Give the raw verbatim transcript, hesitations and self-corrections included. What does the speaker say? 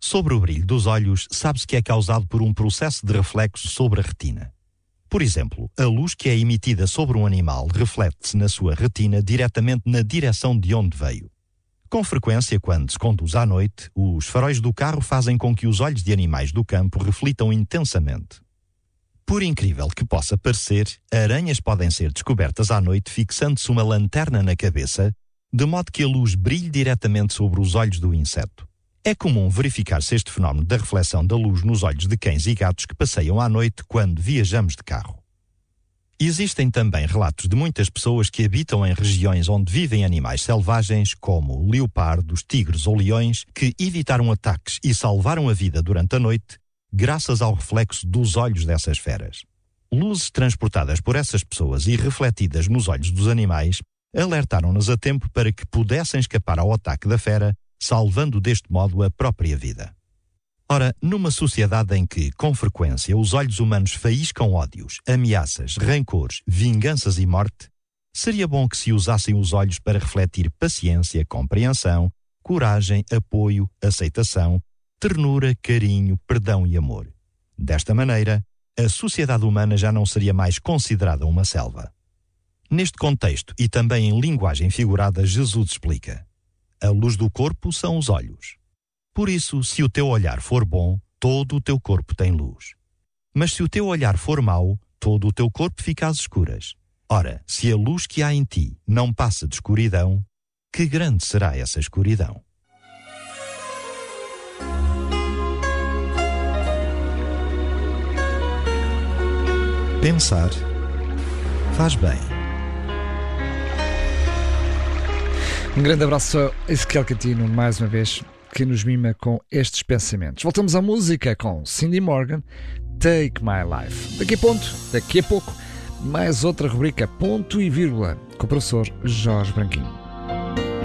Sobre o brilho dos olhos, sabe-se que é causado por um processo de reflexo sobre a retina. Por exemplo, a luz que é emitida sobre um animal reflete-se na sua retina diretamente na direção de onde veio. Com frequência, quando se conduz à noite, os faróis do carro fazem com que os olhos de animais do campo reflitam intensamente. Por incrível que possa parecer, aranhas podem ser descobertas à noite fixando-se uma lanterna na cabeça, de modo que a luz brilhe diretamente sobre os olhos do inseto. É comum verificar-se este fenómeno da reflexão da luz nos olhos de cães e gatos que passeiam à noite quando viajamos de carro. Existem também relatos de muitas pessoas que habitam em regiões onde vivem animais selvagens, como leopardos, tigres ou leões, que evitaram ataques e salvaram a vida durante a noite, graças ao reflexo dos olhos dessas feras. Luzes transportadas por essas pessoas e refletidas nos olhos dos animais alertaram-nos a tempo para que pudessem escapar ao ataque da fera, salvando deste modo a própria vida. Ora, numa sociedade em que, com frequência, os olhos humanos faíscam ódios, ameaças, rancores, vinganças e morte, seria bom que se usassem os olhos para refletir paciência, compreensão, coragem, apoio, aceitação, ternura, carinho, perdão e amor. Desta maneira, a sociedade humana já não seria mais considerada uma selva. Neste contexto e também em linguagem figurada, Jesus explica: a luz do corpo são os olhos. Por isso, se o teu olhar for bom, todo o teu corpo tem luz. Mas se o teu olhar for mau, todo o teu corpo fica às escuras. Ora, se a luz que há em ti não passa de escuridão, que grande será essa escuridão? Pensar faz bem. Um grande abraço a Ezequiel Catino, mais uma vez, que nos mima com estes pensamentos. Voltamos à música com Cindy Morgan, Take My Life. Daqui a ponto, daqui a pouco, mais outra rubrica, ponto e vírgula, com o professor Jorge Branquinho.